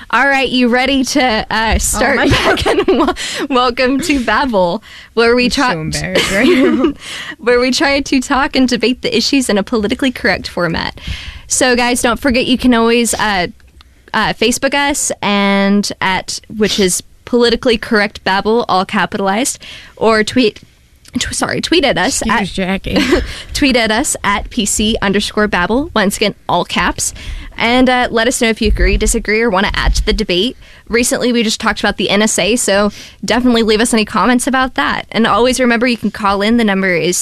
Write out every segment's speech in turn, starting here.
All right, you ready to start back? And welcome to Babble, where we try where we try to talk and debate the issues in a politically correct format. So, guys, don't forget you can always Facebook us and which is politically correct Babble, all capitalized, or tweet at us tweet at us at PC_Babble, once again, all caps. And let us know if you agree, disagree, or want to add to the debate. Recently, we just talked about the NSA, so definitely leave us any comments about that. And always remember, you can call in. The number is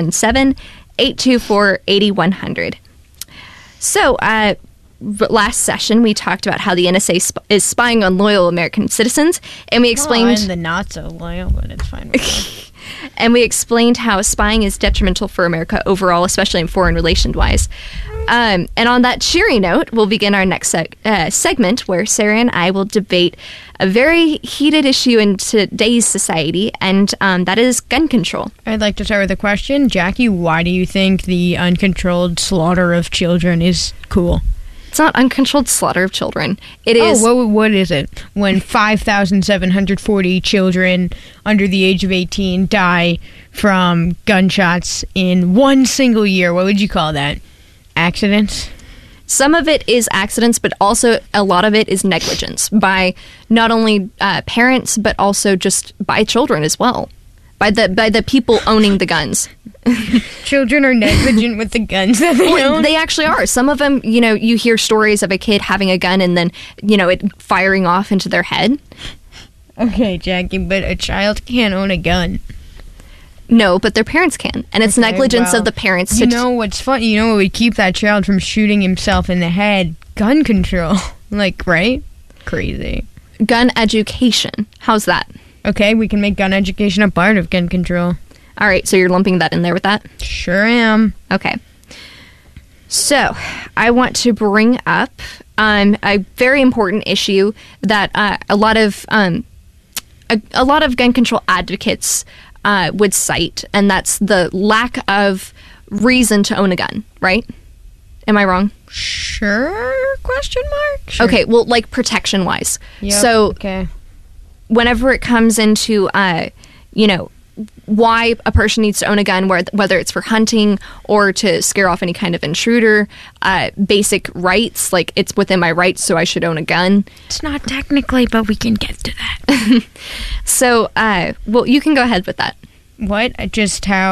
617-824-8100. So, last session, we talked about how the NSA is spying on loyal American citizens, and we explained... and the not so loyal, but it's fine with me. And we explained how spying is detrimental for America overall, especially in foreign relations-wise. And on that cheery note, we'll begin our next segment where Sarah and I will debate a very heated issue in today's society, and that is gun control. I'd like to start with a question. Jackie, why do you think the uncontrolled slaughter of children is cool? It's not uncontrolled slaughter of children. It is... Oh, what is it? When 5,740 children under the age of 18 die from gunshots in one single year, what would you call that? Accidents? Some of it is accidents, but also a lot of it is negligence by not only parents, but also just by children as well. By the people owning the guns. Children are negligent with the guns that they own? They actually are. Some of them, you hear stories of a kid having a gun and then, it firing off into their head. Okay, Jackie, but a child can't own a gun. No, but their parents can. And it's negligence of the parents. You know what's funny? You know what would keep that child from shooting himself in the head? Gun control. Right? Crazy. Gun education. How's that? Okay, we can make gun education a part of gun control. All right, so you're lumping that in there with that? Sure am. Okay. So, I want to bring up a very important issue that a lot of gun control advocates would cite, and that's the lack of reason to own a gun, right? Am I wrong? Sure, question mark? Sure. Okay, well, protection-wise. Yep, so, okay. Whenever it comes into, why a person needs to own a gun, whether it's for hunting or to scare off any kind of intruder, basic rights, it's within my rights, so I should own a gun. It's not technically, but we can get to that. So, you can go ahead with that. What? Just how